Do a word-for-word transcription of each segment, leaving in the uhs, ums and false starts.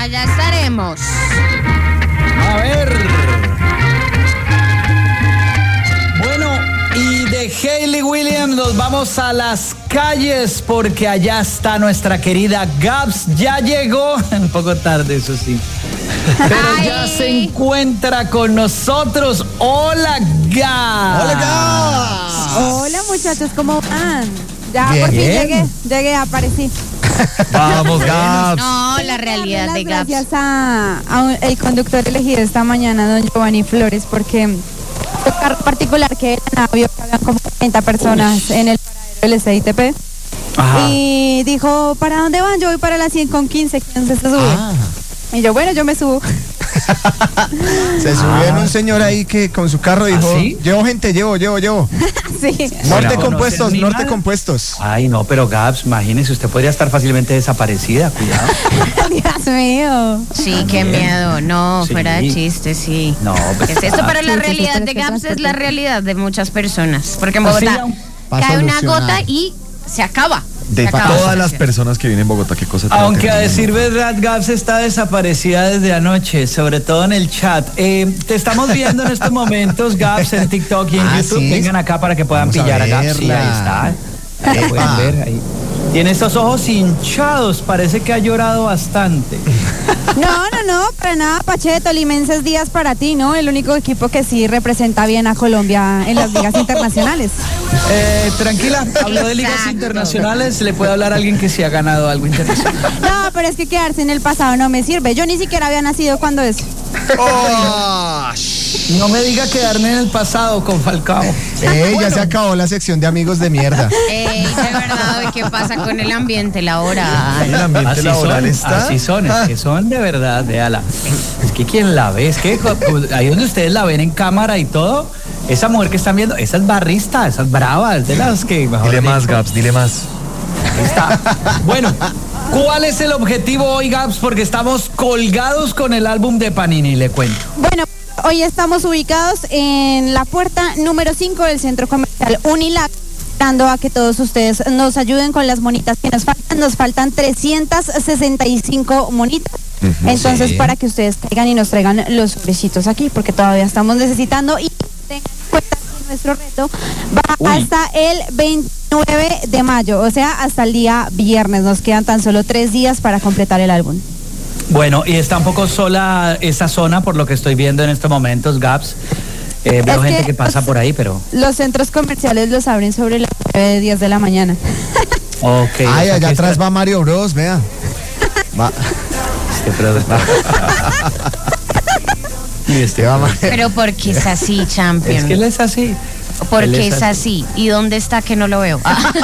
Allá estaremos. A ver. Bueno, y de Hayley Williams nos vamos a las calles porque allá está nuestra querida Gabs. Ya llegó, un poco tarde, eso sí. Pero Ay. ya se encuentra con nosotros. Hola, Gabs. Hola, Gabs. Hola muchachos, ¿cómo van? Ya Bien. por fin Bien. llegué, llegué, aparecí. Vamos, Gabs. No, la realidad Las de Gabs. Gracias a, a un- el conductor elegido esta mañana, don Giovanni Flores, porque fue carro particular que era vio que habían como treinta personas en el paradero del S I T P. Ajá. Y dijo, ¿para dónde van? Yo voy para las cien con quince, ¿quién se sube? Ah, Y yo, bueno, yo me subo. se subió en un señor ahí que con su carro dijo, ¿Ah, sí? llevo gente, llevo, llevo, llevo. Sí. Norte Bueno, compuestos, conocer norte animal. compuestos. Ay, no, pero Gabs, imagínese, usted podría estar fácilmente desaparecida, cuidado. Dios mío. Sí, qué miedo. No, Sí. fuera de chiste, sí. No, pues, ¿Qué es esto? Pero la Sí, sí, sí, realidad para de este Gabs es transporte. la realidad de muchas personas. Porque en Así, Bogotá pa' cae una solucionar. gota y se acaba. De Se fa- acaba. Todas las personas que vienen en Bogotá, qué cosa tan Aunque a terrible. decir verdad, Gabs está desaparecida desde anoche, sobre todo en el chat. Eh, te estamos viendo en estos momentos, Gabs, en TikTok y en Ah, YouTube. ¿sí? Vengan acá para que puedan Vamos a pillar a, Gabs. Sí, ahí verla. está. Ahí lo pueden Epa. ver. Ahí. Tiene estos ojos hinchados, parece que ha llorado bastante. No, no, no, para nada, Pacheto, limenses días para ti, ¿no? El único equipo que sí representa bien a Colombia en las ligas internacionales. Eh, tranquila, habló de ligas Exacto. internacionales, le puede hablar a alguien que sí ha ganado algo internacional. No, pero es que quedarse en el pasado no me sirve. Yo ni siquiera había nacido cuando eso. No me diga quedarme en el pasado con Falcao. Eh, ya se acabó la sección de amigos de mierda. Ey, de verdad, ¿qué pasa con el ambiente laboral? El ambiente Así laboral son, está. así son, es que son de verdad, véala. Es que quien la ve, es que pues, ahí donde ustedes la ven en cámara y todo, esa mujer que están viendo, esa es barrista, esa es brava, es de las que mejor Dile más, dicho, Gabs, dile más. ahí está. Bueno, ¿cuál es el objetivo hoy, Gabs? Porque estamos colgados con el álbum de Panini, le cuento. Bueno, hoy estamos ubicados en la puerta número cinco del centro comercial Unilac, dando a que todos ustedes nos ayuden con las monitas que nos faltan. Nos faltan trescientas sesenta y cinco monitas. Entonces, sí. para que ustedes caigan y nos traigan los sobrecitos aquí, porque todavía estamos necesitando. Y tengan en cuenta que nuestro reto va Uy. hasta el veintinueve de mayo, o sea, hasta el día viernes. Nos quedan tan solo tres días para completar el álbum. Bueno, y está un poco sola esa zona por lo que estoy viendo en estos momentos, Gabs. Eh, veo Es gente que- que pasa por ahí, pero... Los centros comerciales los abren sobre las nueve, diez de la mañana. Ok. Ay, o sea allá que atrás esta- va Mario Bros, vea. Va, este producto. Y este va Mario. Pero ¿por qué es así, Champion? Es que él es así. ¿Por Él qué es así? ¿Y dónde está que no lo veo?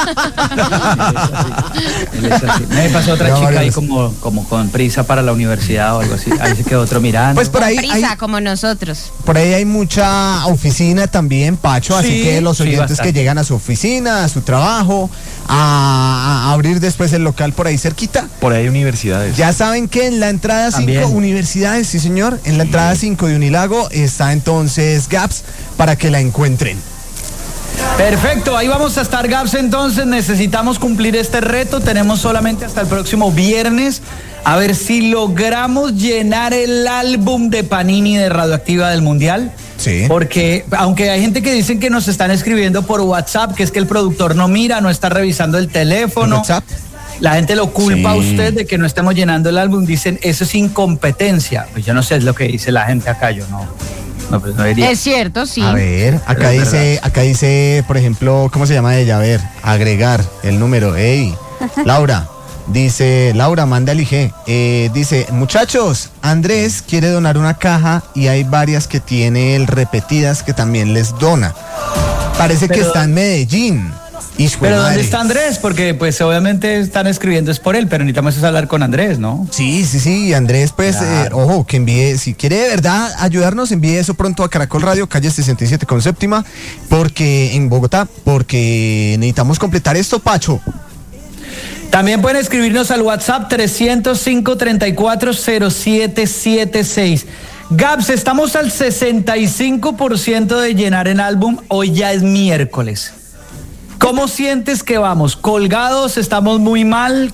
Él es así. Me pasó otra Ya, chica Mario, ahí es- como, como con prisa para la universidad o algo así. Ahí se quedó otro mirando. Pues por ahí, hay, Prisa, como nosotros. por ahí hay mucha oficina también, Pacho, así Sí, que los sí, oyentes bastante. que llegan a su oficina, a su trabajo, a, a abrir después el local por ahí cerquita. Por ahí hay universidades. Ya saben que en la entrada También. cinco, universidades, sí señor, en la entrada cinco de Unilago está entonces Gabs para que la encuentren. Perfecto, ahí vamos a estar, Gabs. Entonces necesitamos cumplir este reto. Tenemos solamente hasta el próximo viernes. A ver si logramos llenar el álbum de Panini de Radioactiva del Mundial. Sí. Porque aunque hay gente que dicen que nos están escribiendo por WhatsApp, que es que el productor no mira, no está revisando el teléfono. ¿El WhatsApp? La gente lo culpa Sí. a usted de que no estemos llenando el álbum. Dicen, eso es incompetencia. Pues yo no sé, es lo que dice la gente acá, yo no. No, pues no diría. Es cierto, sí. A ver, acá Es dice, acá dice, por ejemplo, ¿cómo se llama ella? A ver, agregar el número. Ey, Laura, dice, Laura, manda el I G. Eh, dice, muchachos, Andrés quiere donar una caja y hay varias que tiene él repetidas que también les dona. Parece que Pero- está en Medellín. Hijo de Pero ¿dónde madre. está Andrés? Porque pues obviamente están escribiendo es por él, pero necesitamos es hablar con Andrés, ¿no? Sí, sí, sí, Andrés, pues, Claro. eh, ojo, que envíe, si quiere de verdad ayudarnos, envíe eso pronto a Caracol Radio, calle sesenta y siete con séptima, porque en Bogotá, porque necesitamos completar esto, Pacho. También pueden escribirnos al WhatsApp trescientos cinco, treinta y cuatro, cero siete siete seis. Gabs, estamos al sesenta y cinco por ciento de llenar el álbum, hoy ya es miércoles. ¿Cómo sientes que vamos? ¿Colgados? ¿Estamos muy mal?